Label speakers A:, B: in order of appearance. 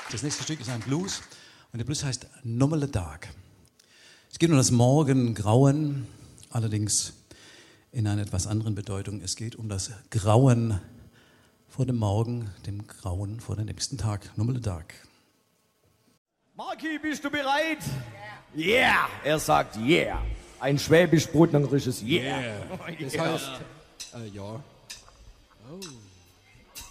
A: Das nächste Stück ist ein Blues und der Blues heißt Nommele Dag. Es geht um das Morgengrauen, allerdings in einer etwas anderen Bedeutung. Es geht um das Grauen vor dem Morgen, dem Grauen vor dem nächsten Tag. Nommele Dag.
B: Marki, bist du bereit? Yeah! Er sagt yeah. Ein schwäbisch-brotnangerisches yeah.
C: Das heißt, ja. Oh.